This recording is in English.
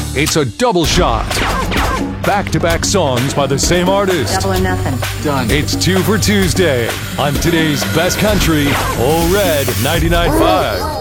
It's a double shot. Back-to-back songs by the same artist. Double or nothing. Done. It's 2 for Tuesday on today's best country, Ole Red 99.5.